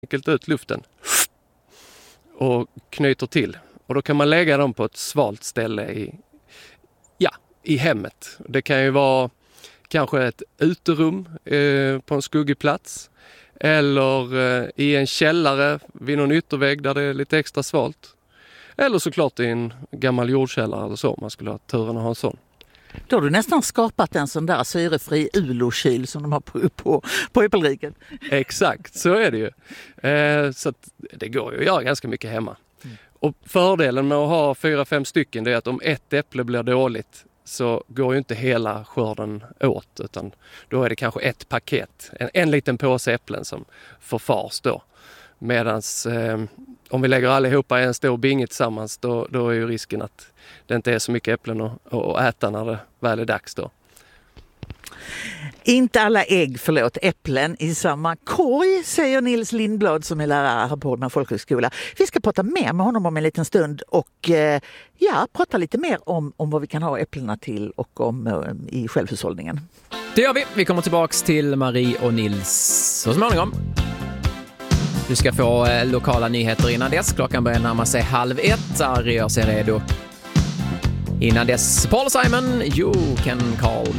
enkelt ut luften och knyter till. Och då kan man lägga dem på ett svalt ställe i hemmet. Det kan ju vara kanske ett uterum på en skuggig plats. Eller i en källare vid någon yttervägg där det är lite extra svalt. Eller såklart i en gammal jordkällare eller så. Man skulle ha turen att ha en sån. Då har du nästan skapat en sån där syrefri ulokyl som de har på Äppelriket. Exakt, så är det ju. Så att det går ju att göra ganska mycket hemma. Och fördelen med att ha 4-5 stycken är att om ett äpple blir dåligt så går ju inte hela skörden åt, utan då är det kanske ett paket, en liten påse äpplen som förfars då. Medans om vi lägger allihopa i en stor binge tillsammans då är ju risken att det inte är så mycket äpplen att äta när det väl är dags då. Inte alla äpplen i samma korg, säger Nils Lindblad som är lärare här på Bollmora folkhögskola. Vi ska prata mer med honom om en liten stund och prata lite mer om vad vi kan ha äpplena till och om i självhushållningen. Det gör vi. Vi kommer tillbaks till Marie och Nils så småningom. Du ska få lokala nyheter innan dess. Klockan börjar närma sig 12:30. Ari gör sig redo. Innan dess, Paul Simon, You Can Call Me.